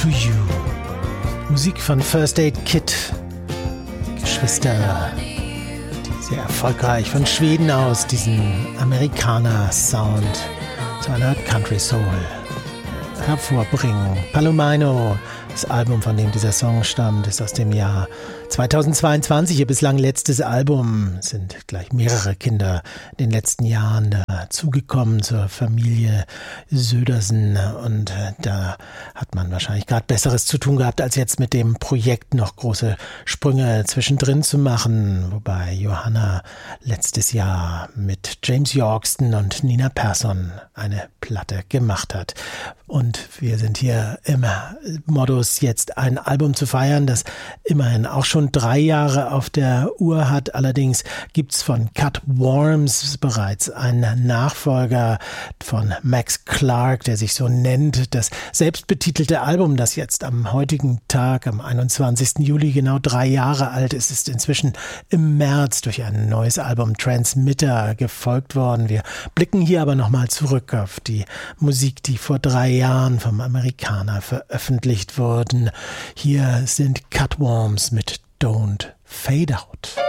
to You. Musik von First Aid Kit. Geschwister, die sehr erfolgreich von Schweden aus diesen Amerikaner-Sound zu einer Country Soul hervorbringen. Palomino, das Album, von dem dieser Song stammt, ist aus dem Jahr 2022, ihr bislang letztes Album. Es sind gleich mehrere Kinder in den letzten Jahren dazugekommen zur Familie Södersen und da hat man wahrscheinlich gerade Besseres zu tun gehabt, als jetzt mit dem Projekt noch große Sprünge zwischendrin zu machen, wobei Johanna letztes Jahr mit James Yorkston und Nina Persson eine Platte gemacht hat. Und wir sind hier im Modus, jetzt ein Album zu feiern, das immerhin auch schon 3 Jahre auf der Uhr hat. Allerdings gibt's von Cut Worms bereits einen Nachfolger von Max Clark, der sich so nennt. Das selbstbetitelte Album, das jetzt am heutigen Tag, am 21. Juli, genau 3 Jahre alt ist, ist inzwischen im März durch ein neues Album Transmitter gefolgt worden. Wir blicken hier aber nochmal zurück auf die Musik, die vor 3 Jahren vom Amerikaner veröffentlicht wurden. Hier sind Cut Worms mit Don't Fade Out.